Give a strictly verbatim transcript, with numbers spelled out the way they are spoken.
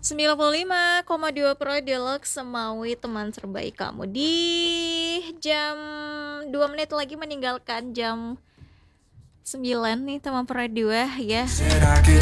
sembilan puluh lima koma dua Pro Deluxe Semawi, teman terbaik kamu. Di jam dua menit lagi meninggalkan jam sembilan nih teman Pro dua ya.